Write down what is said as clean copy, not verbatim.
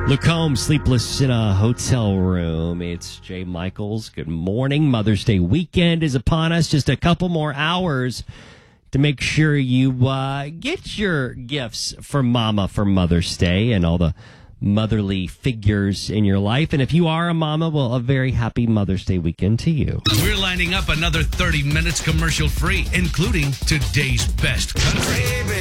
Luke Combs, sleepless in a hotel room. It's Jay Michaels. Good morning. Mother's Day weekend is upon us. Just a couple more hours to make sure you get your gifts for Mama for Mother's Day and all the motherly figures in your life. And if you are a mama, well, a very happy Mother's Day weekend to you. We're lining up another 30 minutes commercial free, including today's best country.